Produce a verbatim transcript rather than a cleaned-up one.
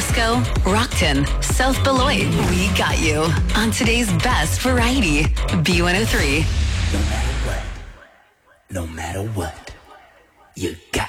Frisco, Rockton, South Beloit. We got you on today's best variety. B one oh three. No matter what, no matter what, you got